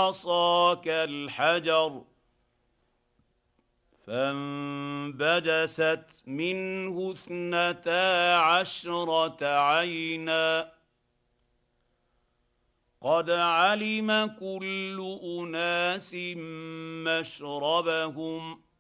عصاك الحجر فانبجست منه 12 عينا قد علم كل اناس مشربهم